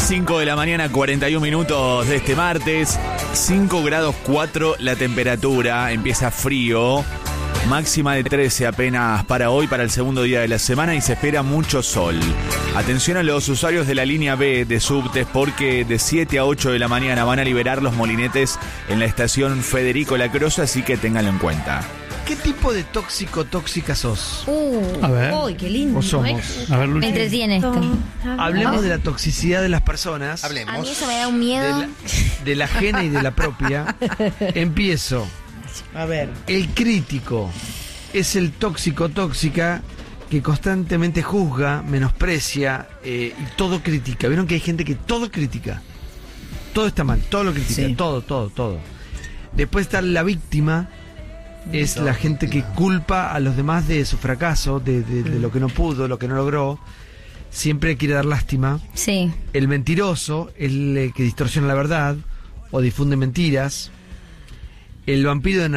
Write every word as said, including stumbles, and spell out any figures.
cinco de la mañana, cuarenta y un minutos de este martes. cinco grados cuatro la temperatura. Empieza frío. Máxima de trece apenas para hoy, para el segundo día de la semana, y se espera mucho sol. Atención a los usuarios de la línea B de subtes, porque de siete a ocho de la mañana van a liberar los molinetes en la estación Federico Lacroze, así que ténganlo en cuenta. ¿Qué tipo de tóxico tóxica sos? Uh, A ver. Uy, qué lindo. ¿O somos? ¿eh? A ver, Me Luchi. entretiene esto. Hablemos de la toxicidad de las personas, A mí Hablemos. eso me da un de miedo. la, de la ajena y de la propia. Empiezo. A ver. El crítico es el tóxico tóxica que constantemente juzga, menosprecia eh, y todo critica. ¿Vieron que hay gente que todo critica? Todo está mal, todo lo critica, Sí. todo, todo, todo. Después está la víctima, es la gente que culpa a los demás de su fracaso, de, de- de lo que no pudo, lo que no logró. Siempre quiere dar lástima. Sí. El mentiroso, el eh, que distorsiona la verdad o difunde mentiras. El vampiro de